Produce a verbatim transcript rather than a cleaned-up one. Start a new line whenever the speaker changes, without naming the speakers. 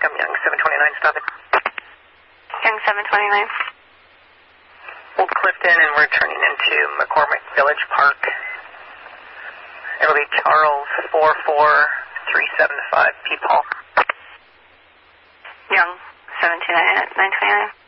I'm Young seven twenty-nine, stop it.
Young seven twenty-nine.
Old Clifton, and we're turning into McCormick Village Park. It'll be Charles four four three seven five, Peep Hall.
Young seven two nine nine twenty-nine.